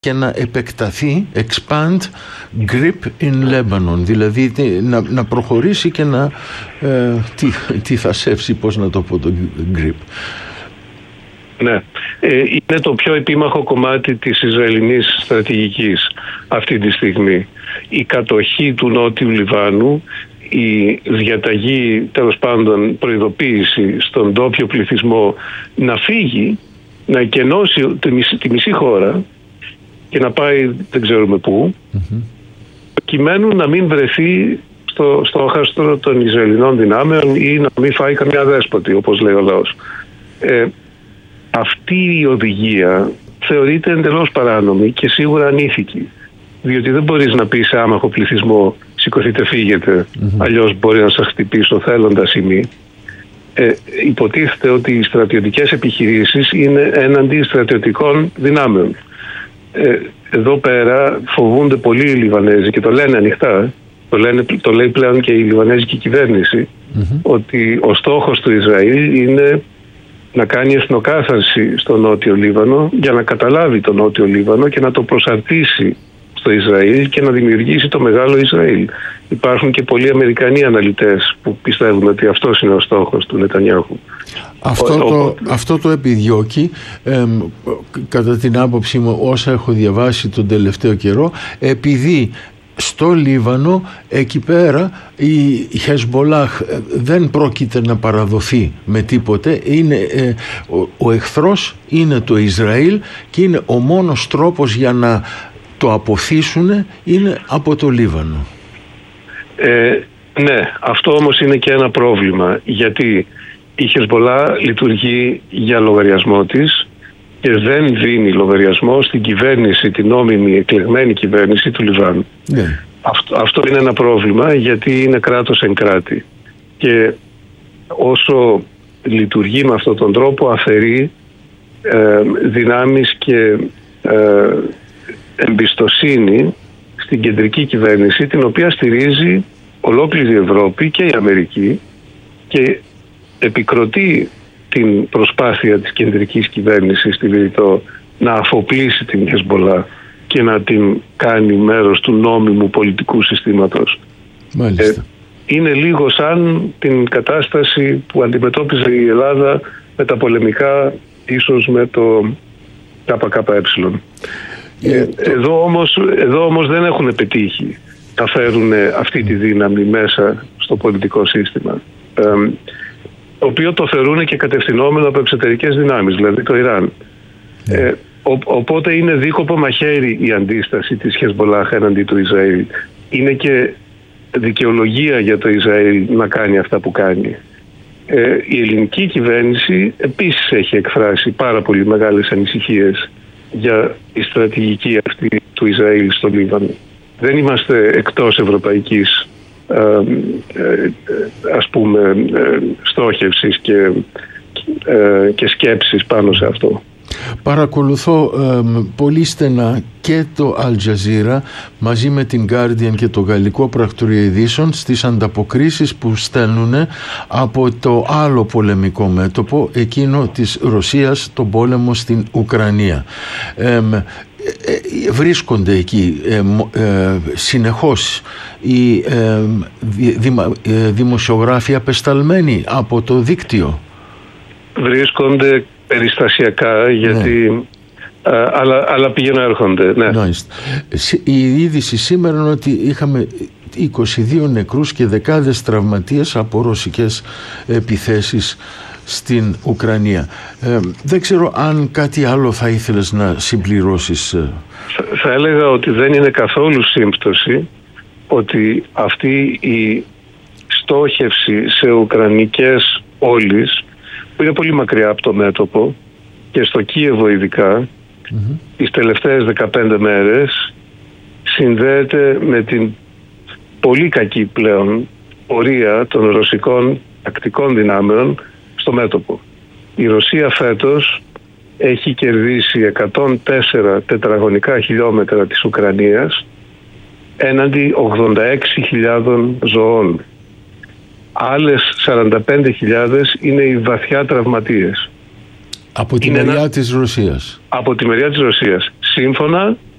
και να επεκταθεί, expand grip in Lebanon, δηλαδή να προχωρήσει και να τι θα σέψει, πώς να το πω, το grip. Ναι, είναι το πιο επίμαχο κομμάτι της Ισραηλινής στρατηγικής αυτή τη στιγμή. Η κατοχή του Νότιου Λιβάνου, η διαταγή, τέλος πάντων προειδοποίηση στον ντόπιο πληθυσμό να φύγει, να εκενώσει τη μισή χώρα και να πάει δεν ξέρουμε πού, προκειμένου να μην βρεθεί στο στόχαστρο των Ισραηλινών δυνάμεων ή να μην φάει καμιά δέσποτη, όπως λέει ο λαός. Αυτή η οδηγία θεωρείται εντελώς παράνομη και σίγουρα ανήθικη, διότι δεν μπορείς να πεις σε άμαχο πληθυσμό σηκωθείτε φύγετε, αλλιώς μπορεί να σας χτυπήσω θέλοντας ή μη. Υποτίθεται ότι οι στρατιωτικές επιχειρήσεις είναι έναντι στρατιωτικών δυνάμεων. Εδώ πέρα φοβούνται πολύ οι Λιβανέζοι και το λένε ανοιχτά, το λέει πλέον και η Λιβανέζικη κυβέρνηση, ότι ο στόχος του Ισραήλ είναι να κάνει εθνοκάθαρση στο Νότιο Λίβανο για να καταλάβει το Νότιο Λίβανο και να το προσαρτήσει στο Ισραήλ και να δημιουργήσει το μεγάλο Ισραήλ. Υπάρχουν και πολλοί Αμερικανοί αναλυτές που πιστεύουν ότι αυτός είναι ο στόχος του Νετανιάχου. Αυτό το επιδιώκει, κατά την άποψή μου, όσα έχω διαβάσει τον τελευταίο καιρό, επειδή στο Λίβανο, εκεί πέρα, η Χεσμπολάχ δεν πρόκειται να παραδοθεί με τίποτε. Ο εχθρός είναι το Ισραήλ και είναι ο μόνος τρόπος για να το αποθήσουν είναι από το Λίβανο. Ναι, αυτό όμως είναι και ένα πρόβλημα, γιατί η Χεσμπολάχ λειτουργεί για λογαριασμό της και δεν δίνει λογαριασμό στην κυβέρνηση, την νόμιμη εκλεγμένη κυβέρνηση του Λιβάνου. Αυτό είναι ένα πρόβλημα, γιατί είναι κράτος εν κράτη. Και όσο λειτουργεί με αυτόν τον τρόπο, αφαιρεί δυνάμεις και εμπιστοσύνη στην κεντρική κυβέρνηση, την οποία στηρίζει ολόκληρη η Ευρώπη και η Αμερική, και επικροτεί την προσπάθεια της κεντρικής κυβέρνησης στη Βηρητό να αφοπλίσει την Χεσμπολάχ και να την κάνει μέρος του νόμιμου πολιτικού συστήματος. Είναι λίγο σαν την κατάσταση που αντιμετώπιζε η Ελλάδα με τα πολεμικά, ίσως με το ΚΚΕ. Εδώ όμως δεν έχουν πετύχει να φέρουν αυτή τη δύναμη μέσα στο πολιτικό σύστημα, το οποίο το θεωρούν και κατευθυνόμενο από εξωτερικές δυνάμεις, δηλαδή το Ιράν. Οπότε είναι δίκοπο μαχαίρι η αντίσταση της Χεσμπολάχ έναντι του Ισραήλ. Είναι και δικαιολογία για το Ισραήλ να κάνει αυτά που κάνει. Η ελληνική κυβέρνηση επίσης έχει εκφράσει πάρα πολύ μεγάλες ανησυχίες για τη στρατηγική αυτή του Ισραήλ στο Λίβανο. Δεν είμαστε εκτός ευρωπαϊκής ας πούμε στόχευσης και σκέψης πάνω σε αυτό. Παρακολουθώ πολύ στενά και το Al Jazeera μαζί με την Guardian και το Γαλλικό Πρακτορείο Ειδήσεων στις ανταποκρίσεις που στέλνουν από το άλλο πολεμικό μέτωπο, εκείνο της Ρωσίας, τον πόλεμο στην Ουκρανία. Βρίσκονται εκεί συνεχώς οι δημοσιογράφοι απεσταλμένοι από το δίκτυο. Βρίσκονται περιστασιακά, γιατί αλλά πηγαίνουν έρχονται. Ναι. Η είδηση σήμερα είναι ότι είχαμε 22 νεκρούς και δεκάδες τραυματίες από ρωσικές επιθέσεις στην Ουκρανία. Δεν ξέρω αν κάτι άλλο θα ήθελες να συμπληρώσεις. Θα έλεγα ότι δεν είναι καθόλου σύμπτωση ότι αυτή η στόχευση σε ουκρανικές πόλεις, που είναι πολύ μακριά από το μέτωπο, και στο Κίεβο ειδικά, τις τελευταίες 15 μέρες συνδέεται με την πολύ κακή πλέον πορεία των ρωσικών τακτικών δυνάμεων στο μέτωπο. Η Ρωσία φέτος έχει κερδίσει 104 τετραγωνικά χιλιόμετρα της Ουκρανίας έναντι 86.000 ζωών. Άλλες 45.000 είναι οι βαθιά τραυματίες. Από τη μεριά της Ρωσίας. Από τη μεριά της Ρωσίας. Σύμφωνα